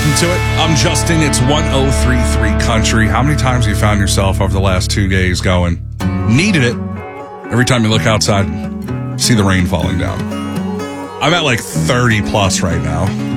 welcome to it. I'm Justin. It's 1033 Country. How many times have you found yourself over the last 2 days going, needed it? Every time you look outside, see the rain falling down. I'm at like 30 plus right now.